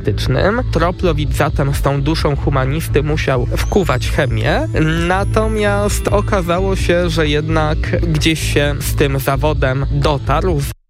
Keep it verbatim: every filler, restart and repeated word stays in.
romantycznym. Troplowicz zatem z tą duszą humanisty musiał wkuwać chemię, natomiast okazało się, że jednak gdzieś się z tym zawodem dotarł.